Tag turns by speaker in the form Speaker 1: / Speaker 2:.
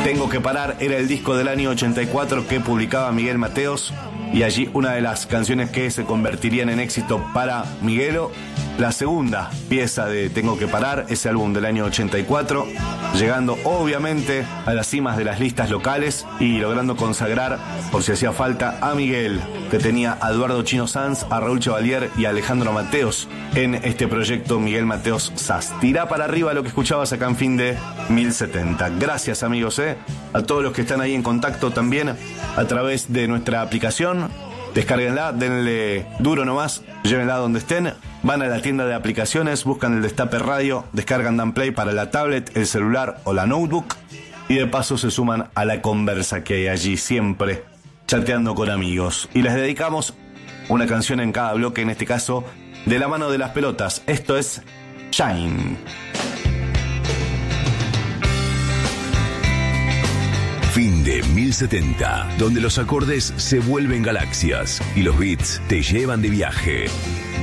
Speaker 1: Tengo que parar era el disco del año 84 que publicaba Miguel Mateos, y allí una de las canciones que se convertirían en éxito para Miguelo. La segunda pieza de Tengo que parar, ese álbum del año 84, llegando obviamente a las cimas de las listas locales y logrando consagrar, por si hacía falta, a Miguel, que tenía a Eduardo Chino Sanz, a Raúl Chevalier y a Alejandro Mateos en este proyecto Miguel Mateos SAS. Tirá para arriba lo que escuchabas acá en Fin de 1070. Gracias, amigos, a todos los que están ahí en contacto también a través de nuestra aplicación. Descárguenla, denle duro nomás, llévenla donde estén, van a la tienda de aplicaciones, buscan el Destape Radio, descargan Dan Play para la tablet, el celular o la notebook, y de paso se suman a la conversa que hay allí siempre, chateando con amigos. Y les dedicamos una canción en cada bloque, en este caso, de la mano de las pelotas. Esto es Shine.
Speaker 2: Fin de 1070, donde los acordes se vuelven galaxias y los beats te llevan de viaje.